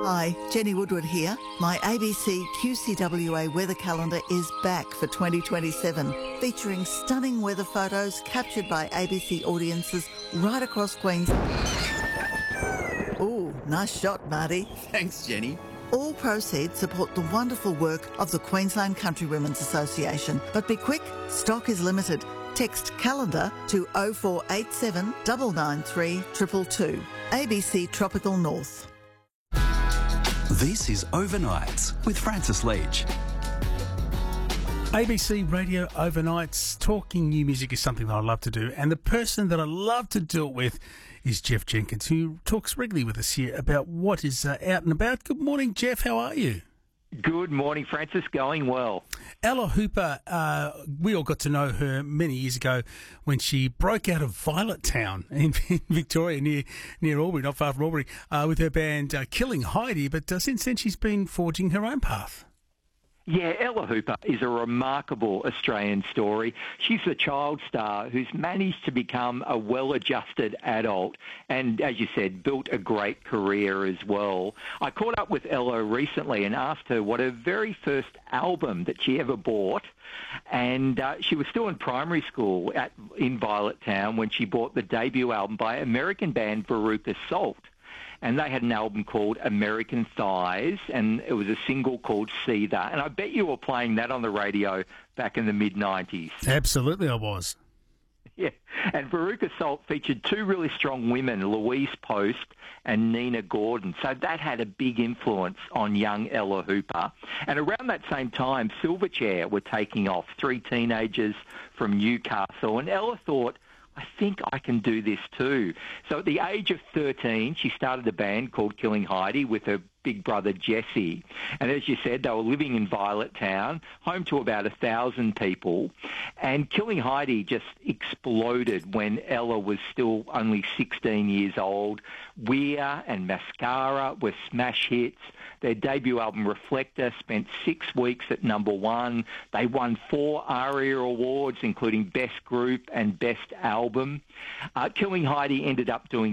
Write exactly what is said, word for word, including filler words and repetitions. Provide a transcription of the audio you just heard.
Hi, Jenny Woodward here. My A B C Q C W A weather calendar is back for twenty twenty-seven, featuring stunning weather photos captured by A B C audiences right across Queensland. Ooh, nice shot, Marty. Thanks, Jenny. All proceeds support the wonderful work of the Queensland Country Women's Association. But be quick, stock is limited. Text calendar to oh four eight seven, nine nine three, two two two. A B C Tropical North. This is Overnights with Francis Leach. A B C Radio Overnights. Talking new music is something that I love to do, and the person that I love to do it with is Jeff Jenkins, who talks regularly with us here about what is uh, out and about. Good morning, Jeff. How are you? Good morning, Francis. Going well. Ella Hooper, uh, we all got to know her many years ago when she broke out of Violet Town in, in Victoria, near near Albury, not far from Albury, uh, with her band uh, Killing Heidi. But uh, since then, she's been forging her own path. Yeah, Ella Hooper is a remarkable Australian story. She's a child star who's managed to become a well-adjusted adult and, as you said, built a great career as well. I caught up with Ella recently and asked her what her very first album that she ever bought, and uh, she was still in primary school at in Violet Town when she bought the debut album by American band Veruca Salt. And they had an album called American Thighs, and it was a single called See That. And I bet you were playing that on the radio back in the mid nineties. Absolutely, I was. Yeah, and Veruca Salt featured two really strong women, Louise Post and Nina Gordon. So that had a big influence on young Ella Hooper. And around that same time, Silverchair were taking off, three teenagers from Newcastle. And Ella thought, I think I can do this too. So at the age of thirteen, she started a band called Killing Heidi with her big brother Jesse. And as you said, they were living in Violet Town, home to about a thousand people. And Killing Heidi just exploded when Ella was still only sixteen years old. Weir and Mascara were smash hits. Their debut album, Reflector, spent six weeks at number one. They won four ARIA awards, including Best Group and Best Album. Uh, Killing Heidi ended up doing